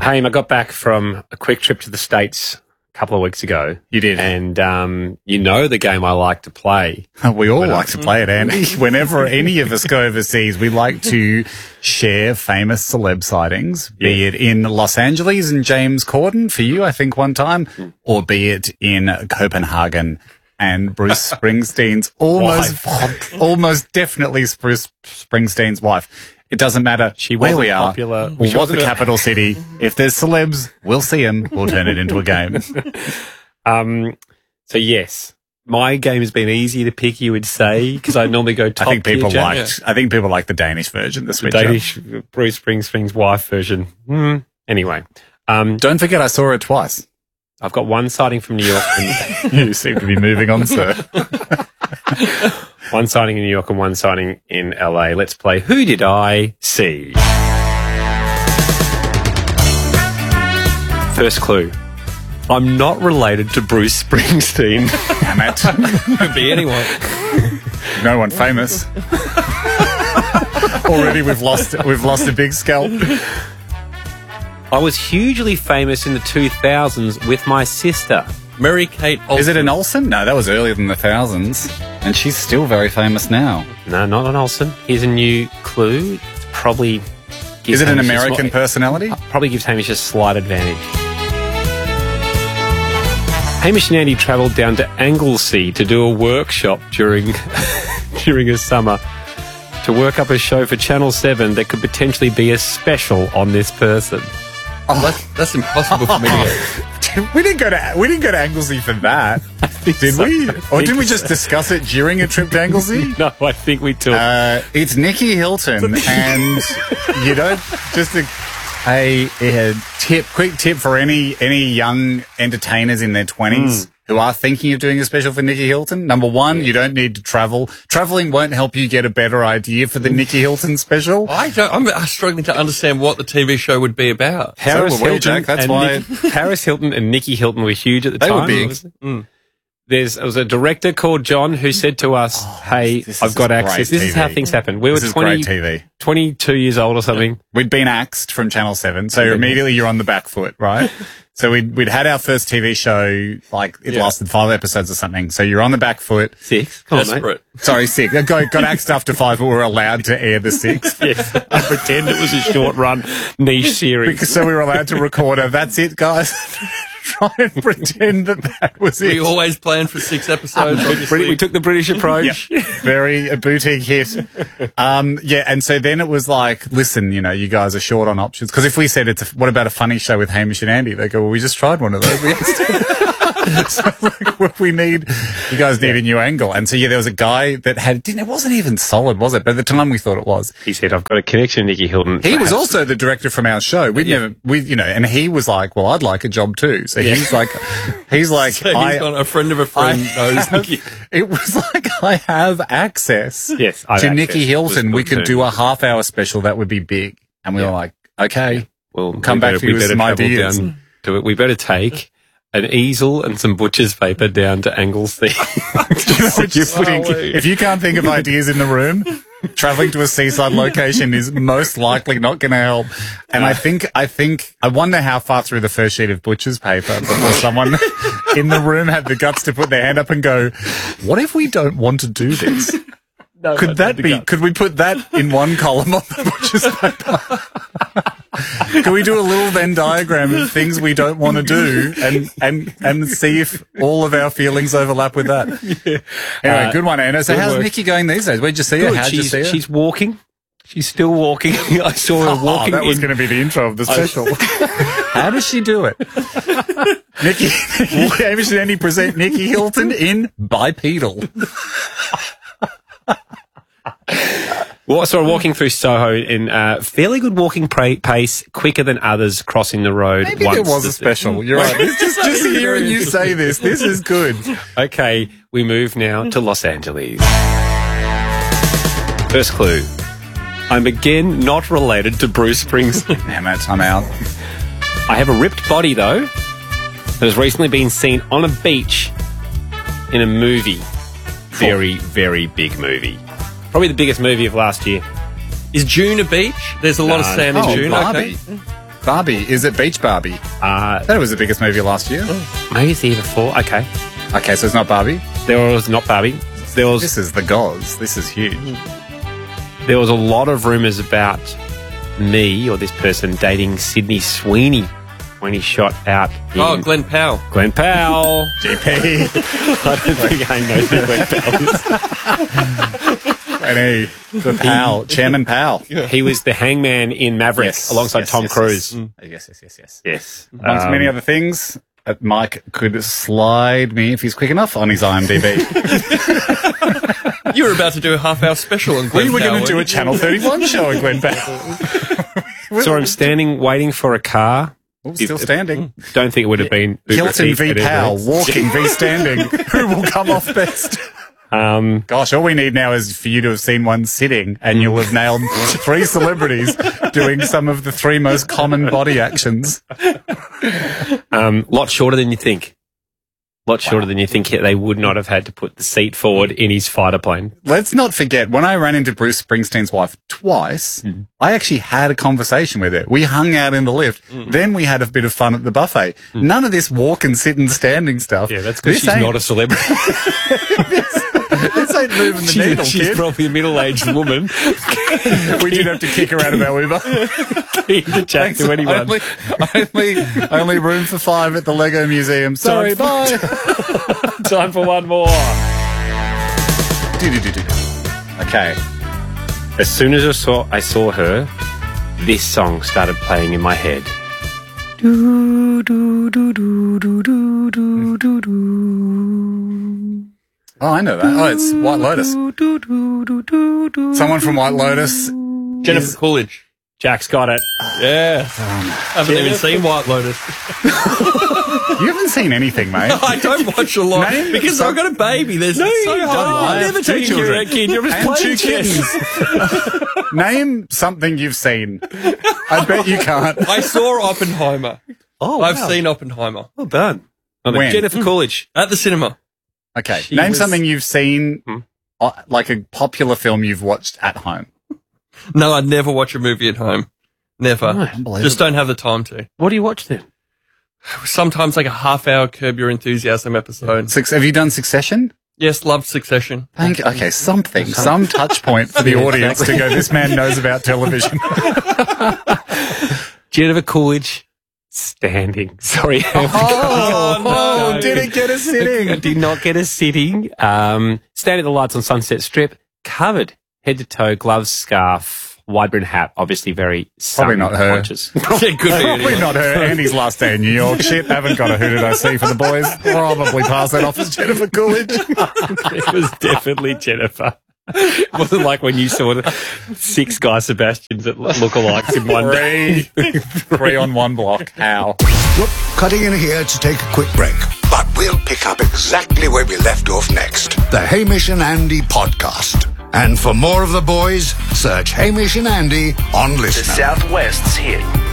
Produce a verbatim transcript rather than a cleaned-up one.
Hey, I got back from a quick trip to the States a couple of weeks ago. You did. And um, you know the game I like to play. We all like to play it, Andy. Whenever any of us go overseas, we like to share famous celeb sightings, be Yeah. it in Los Angeles and James Corden for you, I think, one time, or be it in Copenhagen and Bruce Springsteen's almost, almost definitely Bruce Springsteen's wife. It doesn't matter She where wasn't we are popular. or what the capital city. If there's celebs, we'll see them. We'll turn it into a game. Um, so, yes, my game has been easier to pick, you would say, because I normally go top I think people tier, liked. I think people like the Danish version. The the switch up. Danish Bruce Springsteen's wife version. Hmm. Anyway, um, Don't forget, I saw her twice. I've got one sighting from New York. And You seem to be moving on, sir. one sighting in New York and one sighting in L A. Let's play Who Did I See? First clue. I'm not related to Bruce Springsteen. Damn it. Could be anyone. No one famous. Already we've lost we've lost a big scalp. I was hugely famous in the two thousands with my sister. Mary Kate Olsen. Is it an Olsen? No, that was earlier than the thousands. And she's still very famous now. No, not an Olsen. Here's a new clue. It's probably gives Is it an Hamish a American sli- personality? Probably gives Hamish a slight advantage. Hamish and Andy travelled down to Anglesey to do a workshop during during a summer to work up a show for Channel seven that could potentially be a special on this person. That's, that's impossible for me to get. we didn't go to we didn't go to Anglesey for that. Did so. we? I Or think didn't we so. just discuss it during a trip to Anglesey? No, I think we took. Uh, it's Nikki Hilton, and you don't just a, a, a tip, quick tip for any any young entertainers in their twenties who are thinking of doing a special for Nikki Hilton. Number one, you don't need to travel. Traveling won't help you get a better idea for the Nikki Hilton special. I don't, I'm struggling to understand what the T V show would be about. Paris so were we, Hilton Jack, that's and why- Nikki, Paris Hilton and Nikki Hilton were huge at the They time. were big. obviously. Mm. There's there was a director called John who said to us, "Hey, this I've is got great access. This T is how V. things happen." We This were is twenty, great T V. twenty-two years old or something. We'd been axed from Channel seven, so immediately you're on the back foot, right? So we'd, we'd had our first T V show, like, it Yeah. lasted five episodes or something. So you're on the back foot. Six. Come on, mate. Desperate. Sorry, six. I got, got axed after five, but we were allowed to air the six. Yes, I pretend it was a short run niche series. Because, so we were allowed to record a, that's it, guys. Try and pretend that that was it. We always planned for six episodes, obviously. we took the British approach. Yeah, very a boutique hit. Um, yeah, and so then it was like, listen, you know, you guys are short on options. Because if we said it's a, what about a funny show with Hamish and Andy? They go, well, we just tried one of those. We so like, we need, you guys need a new angle. And so yeah, there was a guy that had, didn't, it wasn't even solid, was it? But at the time we thought it was. He said, "I've got a connection to Nikki Hilton." He was Perhaps- also the director from our show. We'd never, we, you know, and he was like, well, I'd like a job too. So he's like, he's like, So he's I, gone, a friend of a friend I knows have- Nikki. It was like I have access Yes, I have to access. Nikki Hilton. Was We good could too. do a half hour special that would be big. And we were like, okay. Well, come we back better- to you we with better some travel ideas. down to it. We better take an easel and some butcher's paper down to Anglesey. You're putting- Golly. if you can't think of ideas in the room, traveling to a seaside location is most likely not going to help. And I think, I think, I wonder how far through the first sheet of butcher's paper before someone in the room had the guts to put their hand up and go, what if we don't want to do this? No, Could that be, could we put that in one column on the butcher's paper? Can we do a little Venn diagram of things we don't want to do and, and, and see if all of our feelings overlap with that? Yeah. Anyway, Uh, good one, Anna. So good how's work. Nikki going these days? Where'd you see her? Good. How'd you she's, see her? she's walking. She's still walking. I saw her Oh, walking that was in. going to be the intro of the special. How does she do it? Nikki, Hamish and Andy present Nikki Hilton in Bipedal. Well, so walking through Soho in uh, fairly good walking pra- pace, quicker than others crossing the road. Maybe once it was the- a special. You're right. This, just, just hearing you say this, this is good. Okay, we move now to Los Angeles. First clue. I'm again not related to Bruce Springsteen. Damn it, I'm out. I have a ripped body, though, that has recently been seen on a beach in a movie. Very, very big movie. Probably the biggest movie of last year. Is June a beach? There's a lot of No. sand in Oh, June. Barbie. Okay. Barbie. Is it Beach Barbie? Uh, That was the biggest movie last year. maybe it's the year before. Okay. Okay, so it's not Barbie. There was not Barbie. There was This is the gods. This is huge. there was a lot of rumours about me or this person dating Sydney Sweeney when he shot out in Oh, Glenn Powell. Glenn Powell. G P. I don't think I know who Glenn Powell is. And he, the Powell, Chairman Powell. He was the hangman in Maverick Yes, alongside yes, Tom yes, Cruise. Yes, yes, yes, yes. yes. Yes. Amongst Um, many other things, uh, Mike could slide me, if he's quick enough, on his I M D B. You were about to do a half-hour special on Glenn We were Powell. going to do a weren't you? Channel thirty-one show on Glenn Powell. So I'm standing waiting for a car. Oh, still standing. Don't think it would have been Uber Hilton Eats, v but it Powell, is. walking v standing. Who will come off best? Um, Gosh, all we need now is for you to have seen one sitting and you'll have nailed three celebrities doing some of the three most common body actions. um, lot shorter than you think. Lot shorter than you think. They would not have had to put the seat forward in his fighter plane. Let's not forget, when I ran into Bruce Springsteen's wife twice, Mm-hmm. I actually had a conversation with her. We hung out in the lift. Mm. Then we had a bit of fun at the buffet. None of this walk and sit and standing stuff. Yeah, that's because This she's ain't- not a celebrity. This ain't moving the she's needle, she's kid. probably a middle-aged woman. We did have to kick her out of our Uber. Keen to chat to anyone. Only, only, only room for five at the Lego Museum. Sorry, bye. Time for one more. Do-do-do-do. Okay. As soon as I saw I saw her, this song started playing in my head. Do, do, do, do, do, do, do, do, do. Oh, I know that. Oh, it's White Lotus. Do, do, do, do, do, do. Someone from White Lotus. Jennifer Coolidge. Jack's got it. Yeah. I haven't even seen White Lotus. You haven't seen anything, mate. I don't watch a lot Name because some- I've got a baby. There's No, so you don't. hard. I I've have never two taken care of children. that kid. You're just And playing two chess. kittens. Name something you've seen. I bet you can't. I saw Oppenheimer. Oh, I've wow. seen Oppenheimer Well done. Oh, When? Jennifer Coolidge. at the cinema. Okay. She Name was- something you've seen, Hmm. uh, like a popular film you've watched at home. No, I'd never watch a movie at home. Never. Unbelievable. Just don't have the time to. What do you watch then? Sometimes like a half hour Curb Your Enthusiasm episode. Suc- have you done Succession? Yes, loved Succession. Thank you. Okay, something, some touch point for the Yeah, audience to go, this man knows about television. Jennifer Coolidge standing. Sorry. Oh, no. didn't get a I sitting. did not get a sitting. Um, standing at the lights on Sunset Strip, covered head to toe, gloves, scarf, wide brim hat. Obviously, very Probably not her. conscious. Yeah, good for you. Probably anyway. not her. Andy's last day in New York. Shit, haven't got a who did I see for the boys. Probably pass that off as Jennifer Coolidge. It was definitely Jennifer. It wasn't like when you saw the six Guy Sebastians that look alikes in one day. Three, three on one block. How? Whoop, cutting in here to take a quick break. But we'll pick up exactly where we left off next. The Hamish and Andy podcast. And for more of the boys, search Hamish and Andy on Listener. Southwest's hit.